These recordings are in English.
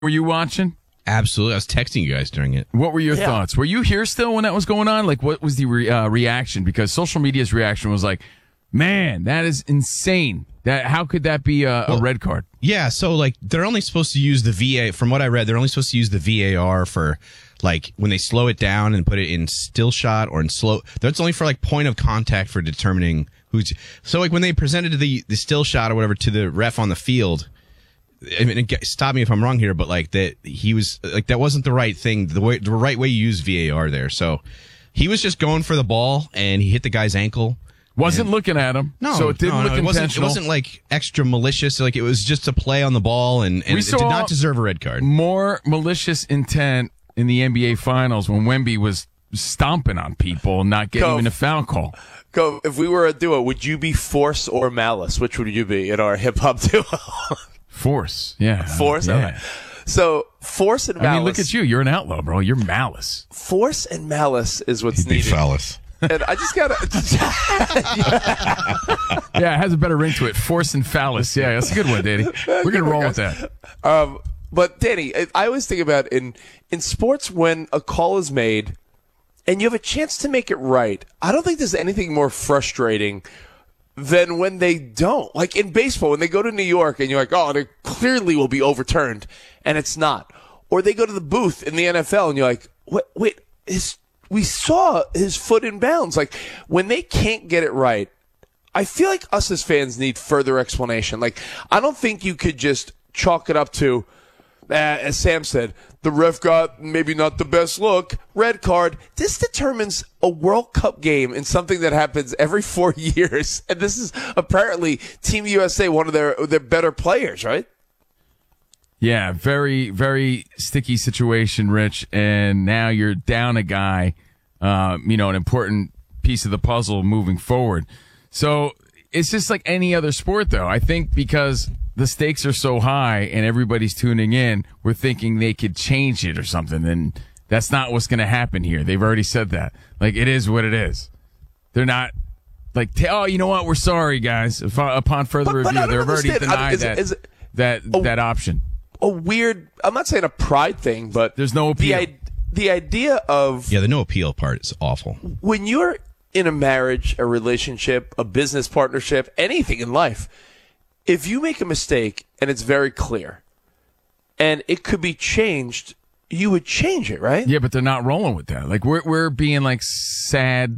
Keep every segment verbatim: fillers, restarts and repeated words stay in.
Were you watching? Absolutely. I was texting you guys during it. What were your Yeah. thoughts? Were you here still when that was going on? Like, what was the re- uh, reaction? Because social media's reaction was like, man, that is insane. That How could that be a, Well, a red card? Yeah, so like they're only supposed to use the V A. From what I read, they're only supposed to use the V A R for like when they slow it down and put it in still shot or in slow. That's only for like point of contact for determining who's. So like when they presented the the still shot or whatever to the ref on the field. I mean, stop me if I'm wrong here, but like that he was like that wasn't the right thing. The way the right way you use V A R there. So he was just going for the ball and he hit the guy's ankle. Wasn't and, looking at him. No, so it didn't no, look no, it wasn't. It intentional. wasn't like extra malicious. Like it was just a play on the ball, and, and We it did saw not deserve a red card. More malicious intent in the N B A Finals when Wemby was stomping on people and not getting Go. even a foul call. Go. If we were a duo, would you be Force or Malice? Which would you be in our hip hop duo? Force, yeah. Force. Yeah. Okay. So Force and Malice. I mean, look at you. You're an outlaw, bro. You're Malice. Force and Malice is what's He'd be needed. phallus. And I just gotta. Yeah, it has a better ring to it. Force and phallus. Yeah, that's a good one, Danny. We're going to roll with that. Um, but Danny, I- I always think about in in sports when a call is made and you have a chance to make it right. I don't think there's anything more frustrating than when they don't. Like in baseball, when they go to New York and you're like, oh, it clearly will be overturned, and it's not. Or they go to the booth in the N F L and you're like, wait, wait, his, we saw his foot in bounds. Like when they can't get it right, I feel like us as fans need further explanation. Like I don't think you could just chalk it up to, uh, as Sam said, the ref got maybe not the best look, red card. This determines a World Cup game in something that happens every four years. And this is apparently Team U S A, one of their, their better players, right? Yeah, very, very sticky situation, Rich. And now you're down a guy, uh, you know, an important piece of the puzzle moving forward. So it's just like any other sport, though. I think because the stakes are so high and everybody's tuning in, we're thinking they could change it or something. And that's not what's going to happen here. They've already said that. Like, it is what it is. They're not like, t- oh, you know what? We're sorry, guys. If, uh, upon further But- but review, I don't they've already understand. denied Is it- that, is it- that, Oh. that option. A weird, I'm not saying a pride thing, but There's no the, appeal. I- the idea of Yeah, the no appeal part is awful. when you're in a marriage, a relationship, a business partnership, anything in life, if you make a mistake and it's very clear and it could be changed, you would change it, right? Yeah, but they're not rolling with that. Like we're we're being like sad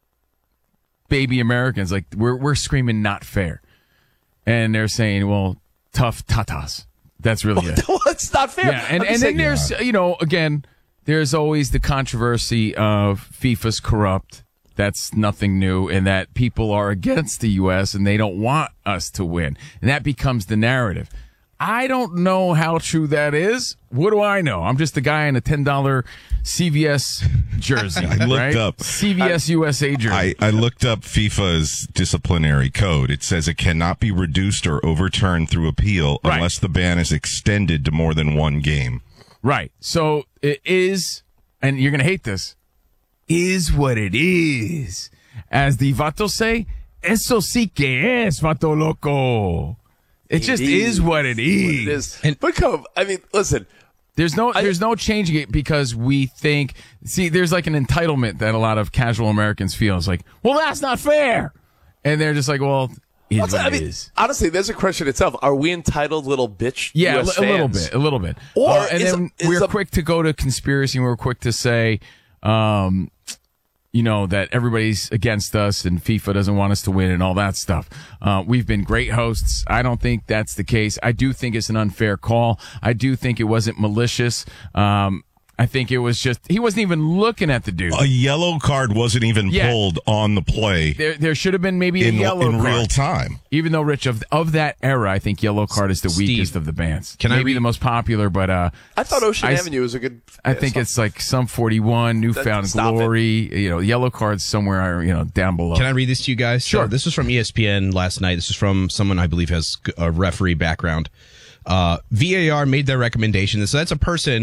baby Americans. Like we're we're screaming not fair, and they're saying, well, tough tatas. That's really it. Well, it's not fair. Yeah, and I'm and just then saying- there's you know again there's always the controversy of FIFA's corrupt. That's nothing new, and that people are against the U S and they don't want us to win, and that becomes the narrative. I don't know how true that is. What do I know? I'm just a guy in a ten dollar C V S jersey. I looked right? up. C V S U S A jersey. I, I looked up FIFA's disciplinary code. It says it cannot be reduced or overturned through appeal Right. unless the ban is extended to more than one game. Right. So it is, and you're going to hate this, is what it is. As the Vatos say, eso sí que es, Vato Loco. It just is what it is. It is. And, but come, I mean, listen. There's no, I- there's no changing it because we think, see, there's like an entitlement that a lot of casual Americans feel. It's like, well, that's not fair. And they're just like, well, is Also, what I it mean, is. honestly, there's a question itself. Are we entitled little bitch? Yeah, U S a, li- a little fans? bit, a little bit. Or Uh, and is- then is we're a- quick to go to conspiracy, and we're quick to say, um, you know, that everybody's against us and FIFA doesn't want us to win and all that stuff. Uh, we've been great hosts. I don't think that's the case. I do think it's an unfair call. I do think it wasn't malicious. Um, I think it was just, he wasn't even looking at the dude. A yellow card wasn't even Yeah. pulled on the play There, there should have been maybe a in, yellow in card. real time. Even though, Rich, of of that era, I think yellow card is the Steve, weakest of the bans. can I maybe read- the most popular, but uh, I thought Ocean I- Avenue was a good. I yeah, think so- it's like some forty-one, Newfound Stop it. Glory, you know, yellow cards somewhere, you know, down below. Can I read this to you guys? Sure. So this was from E S P N last night. This is from someone I believe has a referee background. Uh, V A R made their recommendation. So that's a person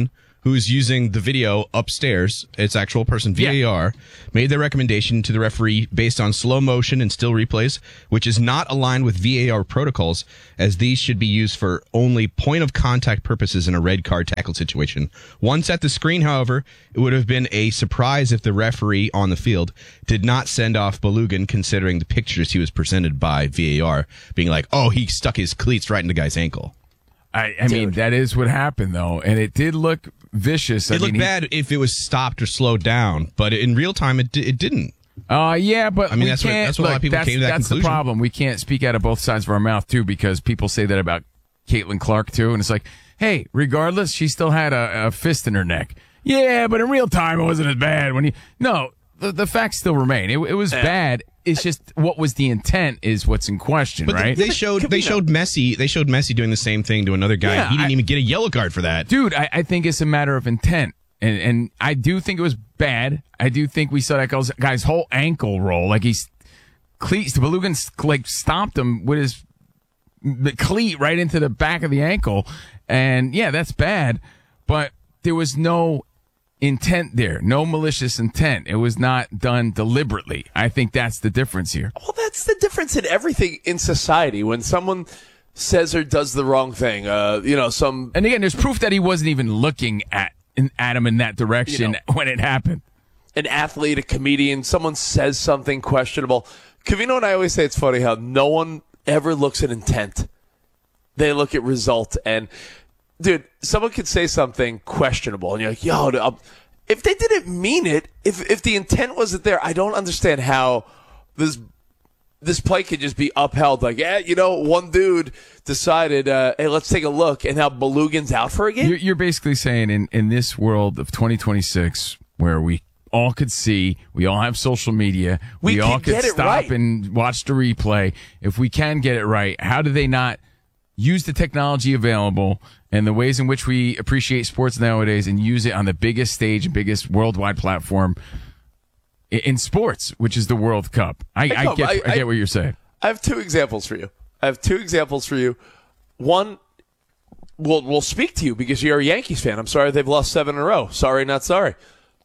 who's using the video upstairs, it's actual person, V A R, yeah. made their recommendation to the referee based on slow motion and still replays, which is not aligned with V A R protocols, as these should be used for only point of contact purposes in a red card tackle situation. Once at the screen, however, it would have been a surprise if the referee on the field did not send off Balogun, considering the pictures he was presented by V A R, being like, oh, he stuck his cleats right in the guy's ankle. I, I mean, that is what happened, though, and it did look vicious. It I looked mean, bad he, if it was stopped or slowed down, but in real time, it it didn't. Uh, yeah, but I mean, we that's what, can't, that's what look, a lot of people that's, came to that that's conclusion. the problem. We can't speak out of both sides of our mouth, too, because people say that about Caitlin Clark, too, and it's like, hey, regardless, she still had a, a fist in her neck. Yeah, but in real time, it wasn't as bad. When you No, the, the facts still remain. It, it was yeah. bad. It's just what was the intent is what's in question, but right? They showed they showed Messi they showed Messi doing the same thing to another guy. Yeah, he didn't I, even get a yellow card for that. Dude, I, I think it's a matter of intent. And and I do think it was bad. I do think we saw that guy's whole ankle roll. Like he's cleats, the Balogun like stomped him with his the cleat right into the back of the ankle. And yeah, that's bad. But there was no intent there, no malicious intent. It was not done deliberately. I think that's the difference here. Well, that's the difference in everything in society. When someone says or does the wrong thing, uh, you know, some. And again, there's proof that he wasn't even looking at in, at him in that direction you know, when it happened. An athlete, a comedian, someone says something questionable. Covino and I always say it's funny how no one ever looks at intent. They look at result. And, dude, someone could say something questionable, and you're like, yo, um, if they didn't mean it, if if the intent wasn't there, I don't understand how this this play could just be upheld. Like, yeah, you know, one dude decided, uh, hey, let's take a look, and now Balogun's out for a game? You're, you're basically saying in, in this world of twenty twenty-six, where we all could see, we all have social media, we, we all could stop right. and watch the replay. If we can get it right, how do they not use the technology available and the ways in which we appreciate sports nowadays and use it on the biggest stage, biggest worldwide platform in, in sports, which is the World Cup? I, I, I get, I, I get what you're saying. I have two examples for you. I have two examples for you. One will will speak to you because you're a Yankees fan. I'm sorry they've lost seven in a row. Sorry, not sorry.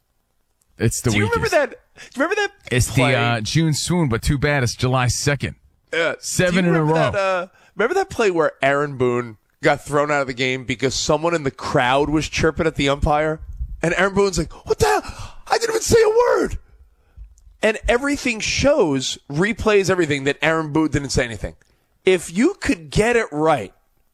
It's the Do you weakest. remember that? Do you remember that? It's play? the uh, June swoon, but too bad it's July second. Uh, Seven in a row. That, uh, remember that play where Aaron Boone got thrown out of the game because someone in the crowd was chirping at the umpire? And Aaron Boone's like, what the hell? I didn't even say a word. And everything shows, replays everything, that Aaron Boone didn't say anything. If you could get it right,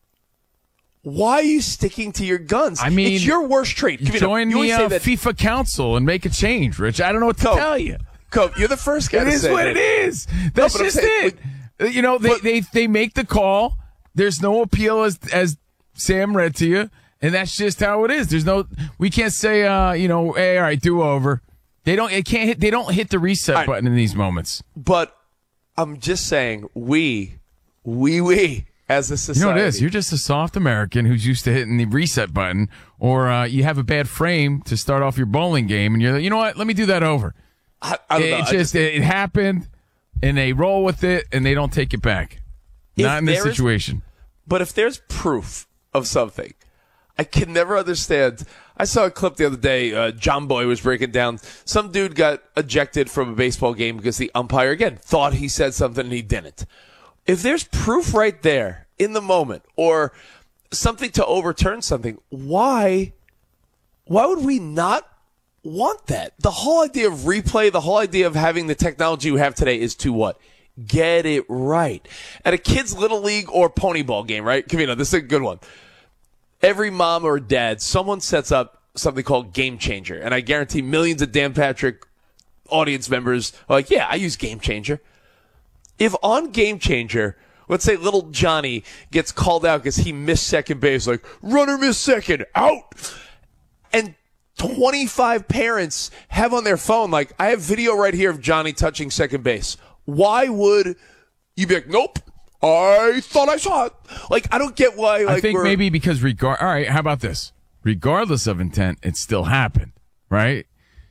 why are you sticking to your guns? I mean, it's your worst trait. Join you the uh, that, FIFA Council and make a change, Rich. I don't know what to Cope, tell you. Cope, you're the first guy it to is say what that. it is. That's no, just saying, it. Like, you know, they, but, they they make the call. There's no appeal, as as Sam read to you, and that's just how it is. There's no. We can't say, uh, you know, hey, all right, do over. They don't. It can't hit. They don't hit the reset right. button in these moments. But I'm just saying, we, we, we. As a society. You know what it is? You're just a soft American who's used to hitting the reset button, or uh, you have a bad frame to start off your bowling game, and you're like, you know what? Let me do that over. I, I don't it, know. It I just, it happened, and they roll with it, and they don't take it back. Not in this situation. Is, but if there's proof of something, I can never understand. I saw a clip the other day. Uh, John Boy was breaking down. Some dude got ejected from a baseball game because the umpire, again, thought he said something and he didn't. If there's proof right there in the moment or something to overturn something, why why would we not want that? The whole idea of replay, the whole idea of having the technology we have today is to what? Get it right. At a kid's little league or pony ball game, right? Covino, this is a good one. Every mom or dad, someone sets up something called Game Changer. And I guarantee millions of Dan Patrick audience members are like, yeah, I use Game Changer. If on Game Changer, let's say little Johnny gets called out because he missed second base, like, runner missed second, out. And twenty-five parents have on their phone, like, I have video right here of Johnny touching second base. Why would you be like, nope, I thought I saw it. Like, I don't get why. Like, I think we're, maybe because, regard. all right, how about this? Regardless of intent, it still happened, right?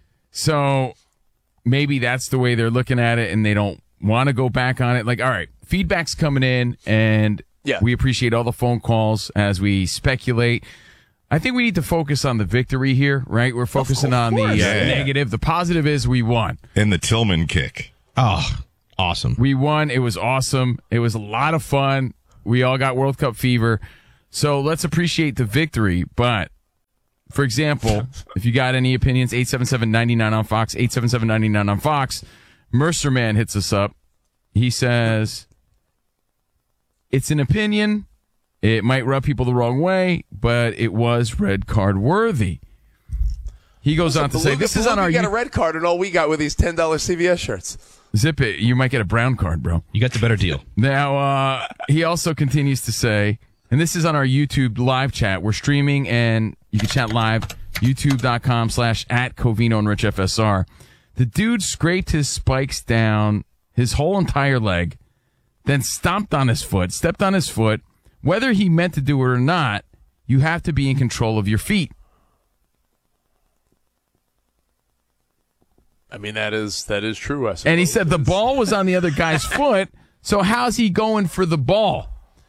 So maybe that's the way they're looking at it, and they don't want to go back on it. Like, all right, feedback's coming in, and yeah. we appreciate all the phone calls as we speculate. I think we need to focus on the victory here, right? We're focusing on the uh, Yeah. negative. The positive is we won. And the Tillman kick. Oh, awesome. We won. It was awesome. It was a lot of fun. We all got World Cup fever. So let's appreciate the victory. But, for example, if you got any opinions, eight seven seven, nine nine on Fox, eight seven seven, nine nine on Fox. Mercer Man hits us up. He says, it's an opinion. It might rub people the wrong way, but it was red card worthy. He goes on to say, this is on our... You got a red card, and all we got were these ten dollars C V S shirts. Zip it. You might get a brown card, bro. You got the better deal. Now, uh, he also continues to say, and this is on our YouTube live chat. We're streaming, and you can chat live, youtube.com slash at Covino and Rich F S R. The dude scraped his spikes down his whole entire leg, then stomped on his foot, stepped on his foot. Whether he meant to do it or not, you have to be in control of your feet. I mean, that is that is true, I suppose. And he said the ball was on the other guy's foot, so how's he going for the ball?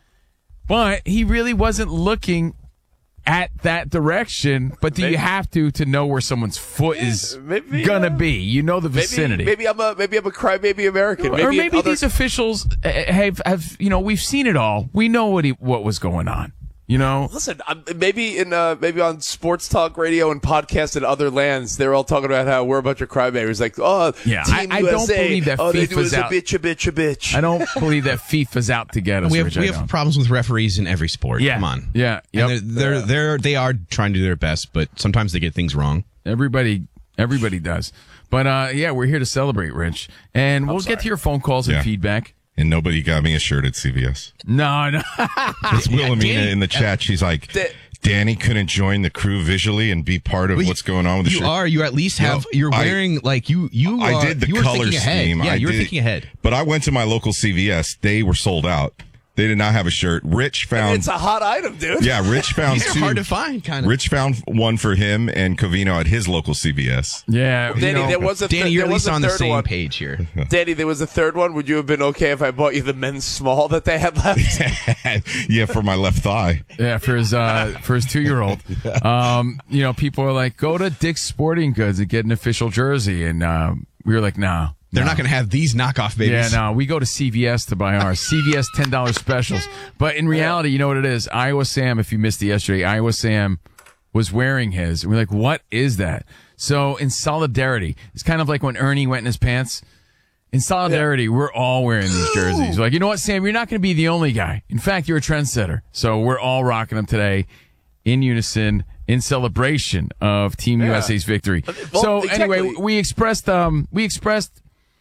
But he really wasn't looking at that direction. But do Maybe- you have to to know where someone's foot is maybe, gonna uh, be? You know the Maybe, vicinity. maybe I'm a maybe I'm a crybaby American. Maybe or in maybe other- these officials uh, have have you know we've seen it all. We know what he, what was going on. You know, Listen, I'm, maybe in uh, maybe on sports talk radio and podcasts in other lands, they're all talking about how we're a bunch of crybabies. Like, oh, Yeah, Team I- I don't U S A, believe that oh, they FIFA's do it as a out. bitch, a bitch, a bitch. I don't believe that FIFA's out to get us. We have Rich, we I have don't. problems with referees in every sport. Yeah. Come on. Yeah. And Yep. they're, they're they're they are trying to do their best, but sometimes they get things wrong. Everybody, everybody does. But uh, yeah, we're here to celebrate, Rich, and we'll get to your phone calls and Yeah. feedback. And nobody got me a shirt at C V S. No, no. It's Wilhelmina Danny- in the chat. She's like, Da- Danny couldn't join the crew visually and be part of Well, what's going on with the You shirt. are. You at least have. No, you're I- wearing like you. You. I are, did the you were color thinking ahead. scheme. Yeah, I you were did- thinking ahead. But I went to my local C V S. They were sold out. They did not have a shirt. Rich found. It's a hot item, dude. yeah, Rich found These are two. hard to find, kind of. Rich found one for him and Covino at his local C V S. Yeah, you Danny, know, there was a th- Danny, you're there at was least a on the third same one. page here. Danny, there was a third one. Would you have been okay if I bought you the men's small that they had left? Yeah, for my left thigh. yeah, for his uh, for his two year old. Um, you know, people are like, go to Dick's Sporting Goods and get an official jersey, and um, we were like, no. They're no. not going to have these knockoff babies. Yeah, no, we go to C V S to buy ours. C V S ten dollars specials. But in reality, you know what it is? Iowa Sam, if you missed it yesterday, Iowa Sam was wearing his. And we're like, what is that? So in solidarity, it's kind of like when Ernie went in his pants. In solidarity, we're all wearing these jerseys. We're like, you know what, Sam? You're not going to be the only guy. In fact, you're a trendsetter. So we're all rocking them today in unison in celebration of Team U S A's victory. Well, so exactly. anyway, we expressed um we expressed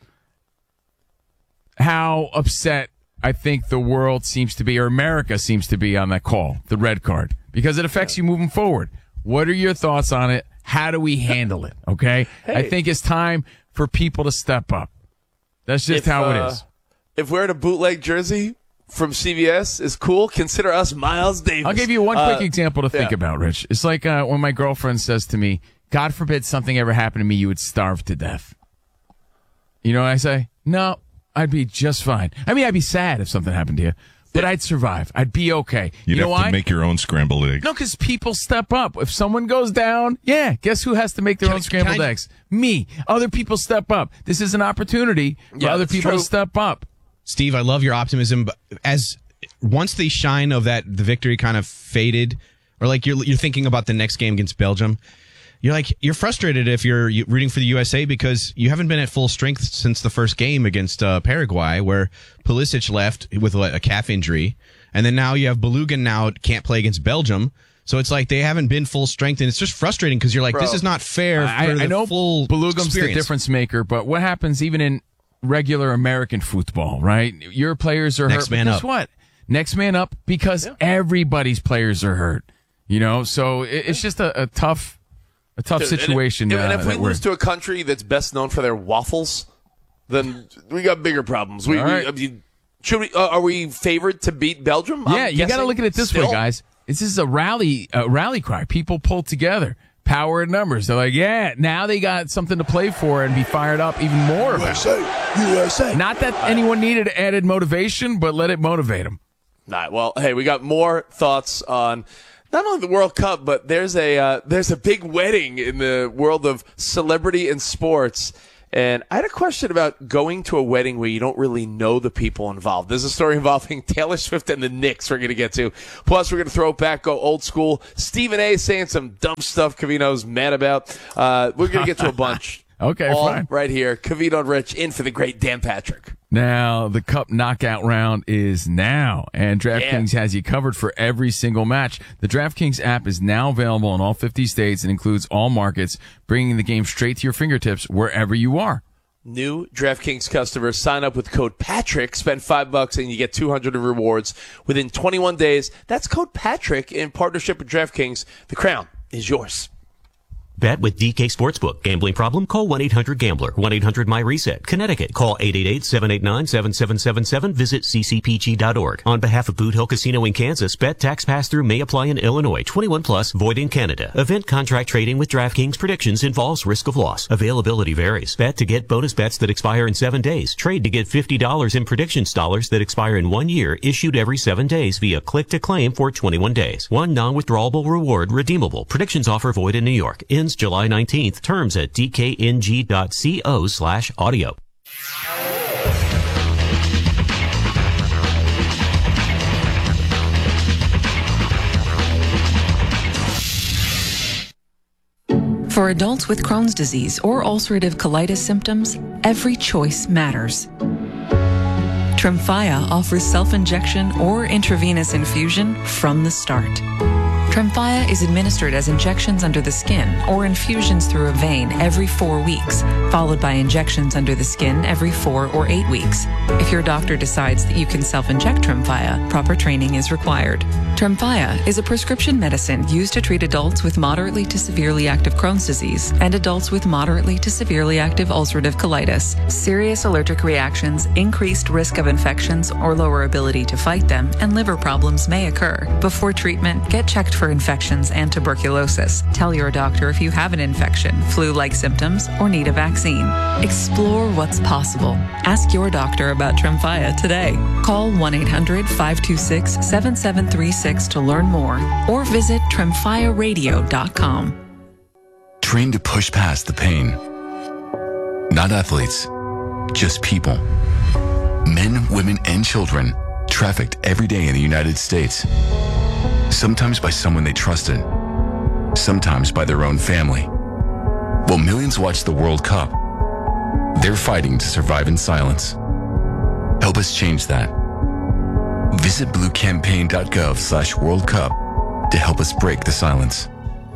how upset I think the world seems to be, or America seems to be, on that call, the red card, because it affects you moving forward. What are your thoughts on it? How do we handle it? Okay, I Hey. think it's time for people to step up. That's just If, how it uh, is. If wearing a bootleg jersey from C V S is cool, consider us Miles Davis. I'll give you one quick Uh, example to think yeah. about, Rich. It's like uh, when my girlfriend says to me, God forbid something ever happened to me, you would starve to death. You know what I say? No, I'd be just fine. I mean, I'd be sad if something happened to you, but I'd survive. I'd be okay. You'd you know have why? to make your own scrambled eggs. No, because people step up. If someone goes down, yeah, guess who has to make their Can own I- scrambled can I- eggs? Me. Other people step up. This is an opportunity for Yeah, other that's people true. to step up. Steve, I love your optimism. But as once the shine of that the victory kind of faded, or like you're you're thinking about the next game against Belgium, you're like you're frustrated if you're you- rooting for the U S A because you haven't been at full strength since the first game against uh, Paraguay, where Pulisic left with what, a calf injury, and then now you have Belugan now can't play against Belgium. So it's like they haven't been full strength, and it's just frustrating because you're like, Bro, this is not fair. I, for the I know full Belugam's experience. the difference maker, but what happens even in regular American football, right? Your players are Next hurt. man but guess up. what? Next man up because everybody's players are hurt. You know, so it, it's just a, a tough, a tough And- situation. And, uh, and if we that we're- lose to a country that's best known for their waffles, then we got bigger problems. We, All we right. I mean, should we? Uh, are we favored to beat Belgium? yeah, I'm you got to guessing look at it this still? way, guys. This is a rally, a rally cry. People pull together. Power in numbers. They're like, yeah, now they got something to play for and be fired up even more about. U S A, U S A. Not that anyone needed added motivation, but let it motivate them. Nah, well, hey, we got more thoughts on not only the World Cup, but there's a uh, there's a big wedding in the world of celebrity and sports. And I had a question about going to a wedding where you don't really know the people involved. There's a story involving Taylor Swift and the Knicks we're going to get to. Plus, we're going to throw it back, go old school. Stephen A. saying some dumb stuff Covino's mad about. Uh, we're going to get to a bunch. Okay, All fine. right here. Covino and Rich in for the great Dan Patrick. Now, the Cup knockout round is now, and DraftKings yeah. has you covered for every single match. The DraftKings app is now available in all fifty states and includes all markets, bringing the game straight to your fingertips wherever you are. New DraftKings customers sign up with code Patrick, spend five bucks, and you get two hundred in rewards within twenty-one days. That's code Patrick in partnership with DraftKings. The crown is yours. Bet with D K Sportsbook. Gambling problem? Call one eight hundred gambler. one eight hundred my reset. Connecticut. Call eight eight eight, seven eight nine, seven seven seven seven. Visit c c p g dot org. On behalf of Boot Hill Casino in Kansas, bet tax pass-through may apply in Illinois. twenty-one plus, void in Canada. Event contract trading with DraftKings predictions involves risk of loss. Availability varies. Bet to get bonus bets that expire in seven days. Trade to get fifty dollars in predictions dollars that expire in one year, issued every seven days via click to claim for twenty-one days. One non-withdrawable reward redeemable. Predictions offer void in New York. Ends July nineteenth. Terms at d k n g dot co slash audio. For adults with Crohn's disease or ulcerative colitis symptoms, every choice matters. Tremfya offers self-injection or intravenous infusion from the start. Tremfya is administered as injections under the skin or infusions through a vein every four weeks, followed by injections under the skin every four or eight weeks. If your doctor decides that you can self-inject Tremfya, proper training is required. Tremfya is a prescription medicine used to treat adults with moderately to severely active Crohn's disease and adults with moderately to severely active ulcerative colitis. Serious allergic reactions, increased risk of infections or lower ability to fight them, and liver problems may occur. Before treatment, get checked for infections and tuberculosis. Tell your doctor if you have an infection, flu-like symptoms, or need a vaccine. Explore what's possible. Ask your doctor about Tremfya today. Call one eight hundred, five two six, seven seven three six to learn more or visit tremfya radio dot com. Train to push past the pain. Not athletes, just people. Men, women, and children trafficked every day in the United States. Sometimes by someone they trusted, sometimes by their own family. While millions watch the World Cup, they're fighting to survive in silence. Help us change that. Visit blue campaign dot gov slash World Cup to help us break the silence.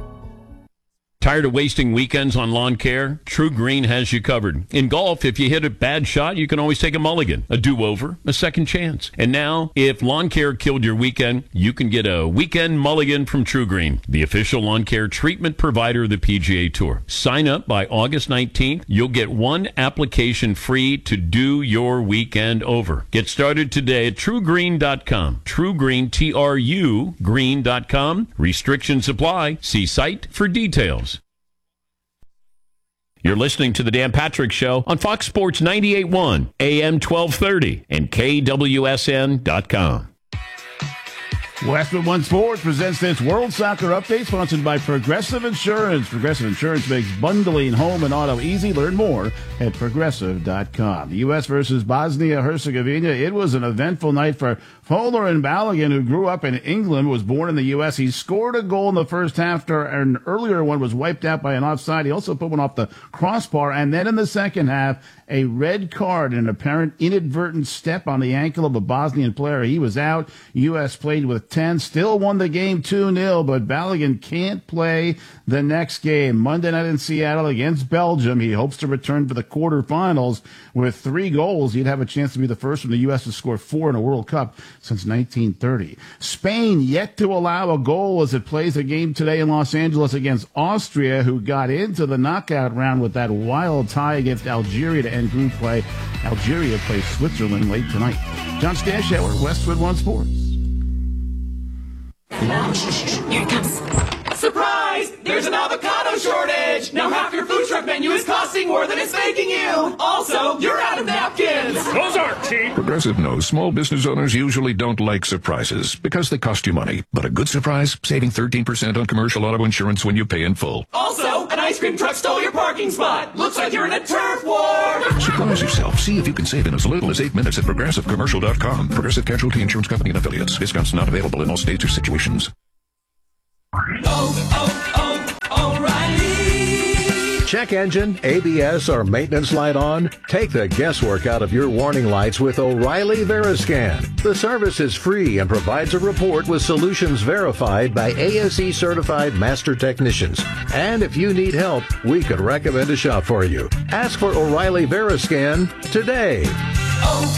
Tired of wasting weekends on lawn care? True Green has you covered. In golf, if you hit a bad shot, you can always take a mulligan, a do-over, a second chance. And now, if lawn care killed your weekend, you can get a weekend mulligan from True Green, the official lawn care treatment provider of the P G A Tour. Sign up by August nineteenth. You'll get one application free to do your weekend over. Get started today at true green dot com. True Green, T R U, green dot com. Restrictions apply. See site for details. You're listening to The Dan Patrick Show on Fox Sports ninety-eight point one, A M twelve thirty, and K W S N dot com. Westwood One Sports presents this World Soccer Update, sponsored by Progressive Insurance. Progressive Insurance makes bundling home and auto easy. Learn more at progressive dot com. The U S versus Bosnia-Herzegovina. It was an eventful night for Folarin Balogun, who grew up in England, was born in the U S. He scored a goal in the first half after an earlier one was wiped out by an offside. He also put one off the crossbar. And then in the second half, a red card and an apparent inadvertent step on the ankle of a Bosnian player. He was out. U S played with ten, still won the game two nil, but Balogun can't play the next game. Monday night in Seattle against Belgium. He hopes to return for the quarterfinals. With three goals, he'd have a chance to be the first from the U S to score four in a World Cup since nineteen thirty. Spain yet to allow a goal as it plays a game today in Los Angeles against Austria, who got into the knockout round with that wild tie against Algeria to end group play. Algeria plays Switzerland late tonight. John Stashower, Westwood One Sports. Here it comes. Surprise! There's an avocado shortage! Now half your food truck menu is costing more than it's making you! Also, you're out of napkins! Those aren't cheap. Progressive knows small business owners usually don't like surprises because they cost you money. But a good surprise, saving thirteen percent on commercial auto insurance when you pay in full. Also, an ice cream truck stole your parking spot. Looks like you're in a turf war. Surprise yourself. See if you can save in as little as eight minutes at progressive commercial dot com. Progressive Casualty Insurance Company and affiliates. Discounts not available in all states or situations. Oh, oh, oh, O'Reilly. Check engine, A B S, or maintenance light on? Take the guesswork out of your warning lights with O'Reilly Veriscan. The service is free and provides a report with solutions verified by A S E certified master technicians. And if you need help, we could recommend a shop for you. Ask for O'Reilly Veriscan today. Oh,